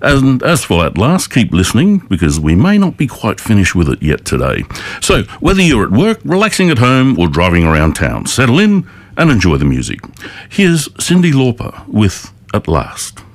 And as for At Last, keep listening because we may not be quite finished with it yet today. So whether you're at work, relaxing at home or driving around town, settle in and enjoy the music. Here's Cyndi Lauper with At Last.